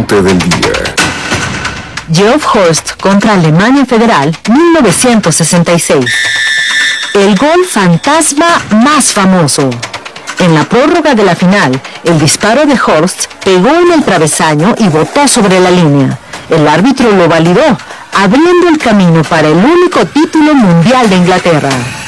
apunte del día. Geoff Hurst contra Alemania Federal, 1966. El gol fantasma más famoso. En la prórroga de la final, el disparo de Hurst pegó en el travesaño y botó sobre la línea. El árbitro lo validó, abriendo el camino para el único título mundial de Inglaterra.